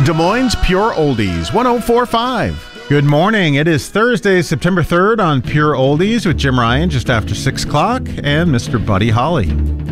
Des Moines Pure Oldies, 104.5. Good morning. It is Thursday, September 3rd on Pure Oldies with Jim Ryan just after 6 o'clock and Mr. Buddy Holly.